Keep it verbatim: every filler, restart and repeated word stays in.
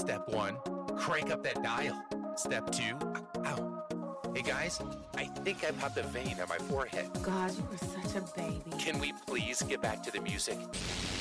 Step one, crank up that dial. Step two, ow. Hey guys, I think I popped a vein on my forehead. God, you were such a baby. Can we please get back to the music?